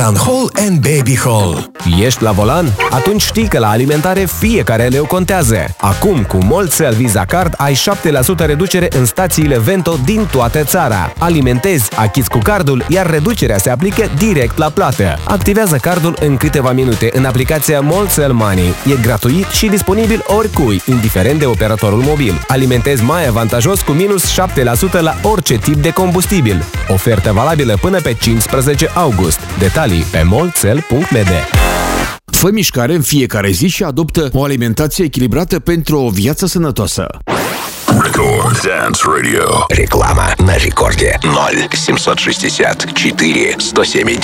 Hall and Baby Hall. Ești la volan? Atunci știi că la alimentare fiecare leu contează. Acum, cu Moltzel Visa Card, ai 7% reducere în stațiile Vento din toată țara. Alimentezi, achizi cu cardul, iar reducerea se aplică direct la plată. Activează cardul în câteva minute în aplicația Moltzel Money. E gratuit și disponibil oricui, indiferent de operatorul mobil. Alimentezi mai avantajos cu minus 7% la orice tip de combustibil. Ofertă valabilă până pe 15 august. Detalii pe moltzel.md. Fă mișcare în fiecare zi și adoptă o alimentație echilibrată pentru o viață sănătoasă. Record Dance Radio. Реклама на рекорде 0760 4 170